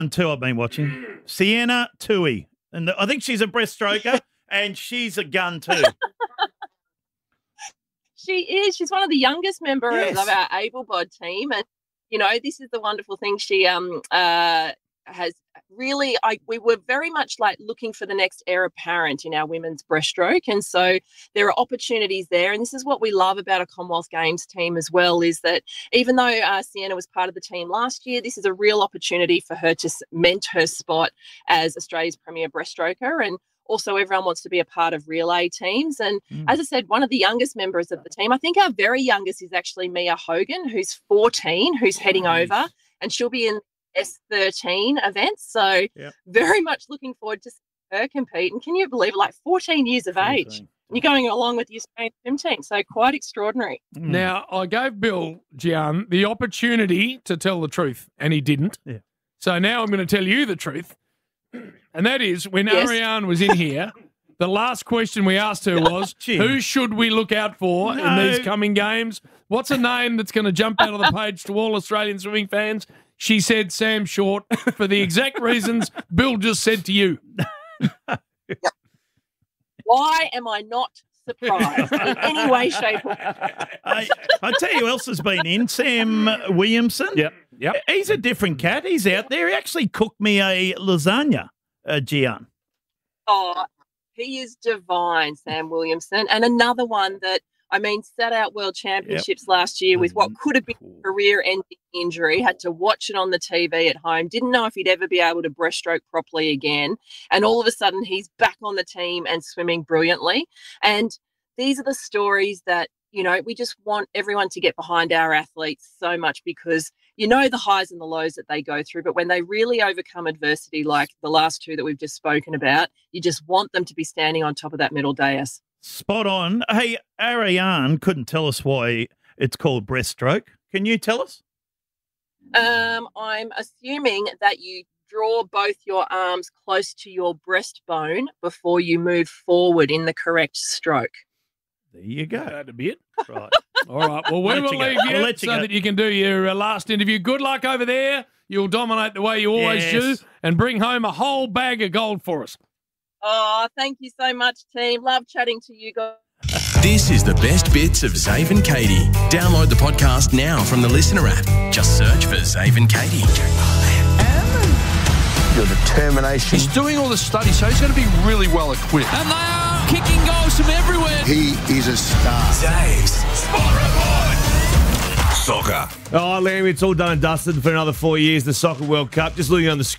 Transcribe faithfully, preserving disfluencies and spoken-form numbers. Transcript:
Two I've been watching. Sienna Tui. And the, I think she's a breaststroker and she's a gun too. She is. She's one of the youngest members Yes. of our able-bod team. And, you know, this is the wonderful thing. She um uh has really, I we were very much like looking for the next heir apparent in our women's breaststroke. And so there are opportunities there. And this is what we love about a Commonwealth Games team as well, is that even though uh, Sienna was part of the team last year, this is a real opportunity for her to cement her spot as Australia's premier breaststroker. And also everyone wants to be a part of relay teams. And mm. as I said, one of the youngest members of the team, I think our very youngest is actually Mia Hogan, who's fourteen, who's heading nice. over, and she'll be in S thirteen events. So yep. very much looking forward to seeing her compete. And can you believe it, like fourteen years of fourteen. Age? You're going along with the Australian swim team. So quite extraordinary. Mm. Now, I gave Bill Gian the opportunity to tell the truth, and he didn't. Yeah. So now I'm going to tell you the truth. And that is, when yes. Ariane was in here, the last question we asked her was, who should we look out for no. in these coming games? What's a name that's going to jump out of the page to all Australian swimming fans? She said Sam Short for the exact reasons Bill just said to you. Why am I not surprised in any way, shape, or form? I, I tell you who else has been in, Sam Williamson. Yep, yep. He's a different cat. He's out there. He actually cooked me a lasagna, uh, Gian. Oh, he is divine, Sam Williamson. And another one that, I mean, sat out World Championships yep. last year with what could have been a career-ending injury, had to watch it on the T V at home, didn't know if he'd ever be able to breaststroke properly again. And all of a sudden, he's back on the team and swimming brilliantly. And these are the stories that, you know, we just want everyone to get behind our athletes so much, because you know the highs and the lows that they go through, but when they really overcome adversity like the last two that we've just spoken about, you just want them to be standing on top of that medal dais. Spot on. Hey, Ariane couldn't tell us why it's called breaststroke. Can you tell us? Um, I'm assuming that you draw both your arms close to your breastbone before you move forward in the correct stroke. There you go. That'd be it. Right. All right. Well, we will leave you, you so go. that you can do your uh, last interview. Good luck over there. You'll dominate the way you always yes. do and bring home a whole bag of gold for us. Oh, thank you so much, team. Love chatting to you guys. This is the best bits of Zave and Katie. Download the podcast now from the Listener app. Just search for Zave and Katie. Your determination. He's doing all the study, so he's going to be really well equipped. And they are kicking goals from everywhere. He is a star. Zave's Spot Report. Soccer. Oh, Liam, it's all done and dusted for another four years, the Soccer World Cup. Just looking on the screen.